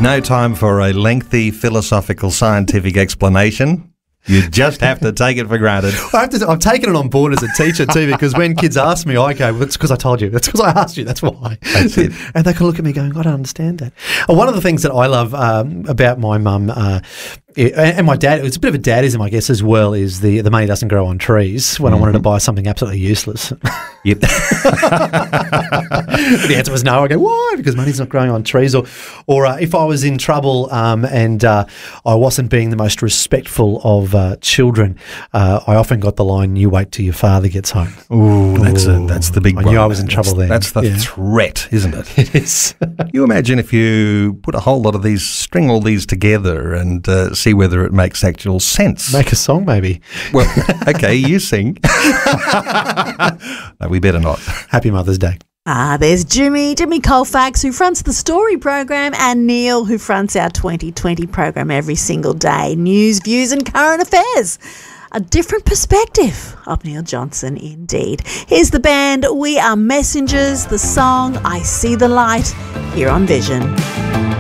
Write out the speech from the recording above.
No time for a lengthy philosophical scientific explanation. You just have to take it for granted. I've taken it on board as a teacher too, because when kids ask me, I go, well, it's because I told you. That's because I asked you. That's why. That's it. And they can look at me going, I don't understand that. One of the things that I love about my mum and my dad, it's a bit of a dadism, I guess, as well, is the money doesn't grow on trees when I wanted to buy something absolutely useless. Yep. The answer was no. I go, why? Because money's not growing on trees. Or if I was in trouble and I wasn't being the most respectful of children, I often got the line, you wait till your father gets home. Ooh, that's the big one. I knew I was in trouble then. That's the threat, isn't it? It is. You imagine if you put a whole lot of these, string all these together and see whether it makes actual sense. Make a song, maybe. Well, okay, you sing. No, we better not. Happy Mother's Day. There's Jimmy Colfax, who fronts the Story program, and Neil, who fronts our 2020 program every single day. News, views and current affairs. A different perspective of Neil Johnson, indeed. Here's the band We Are Messengers, the song I See the Light, here on Vision.